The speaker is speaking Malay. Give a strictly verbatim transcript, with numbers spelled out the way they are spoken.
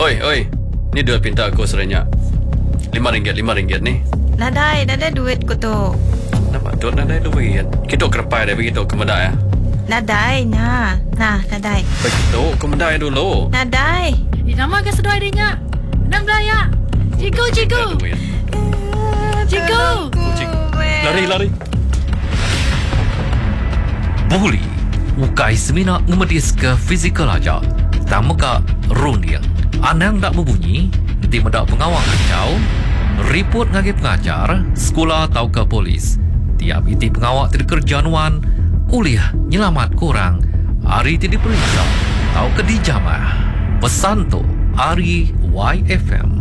Oi, oi. Ni duit pinta aku serenyak. Lima ringgit, lima ringgit ni. Nadai, nadai duit ko to. Nampak tu nak ada duit. Kita kerepai dah begitu kemudah ya. Nadai, na. Nah, nadai. Begitu kemudah dulu. Nadai. Dinamakan sesuai dia. Enam belaya. Cikgu, cikgu. Cikgu. Lari, lari. Buli, ukai semina ngemedis ke fizikal aja. Tamuka rundiang. Anang tak berbunyi, nanti mendak pengawal kacau. Report ngagi pengajar, sekolah atau ke polis. Tiap iti pengawal terkerja nuan, uliah nyelamat kurang. Hari tidak diperiksa, atau ke dijamah. Pesan tu, Ari Y F M.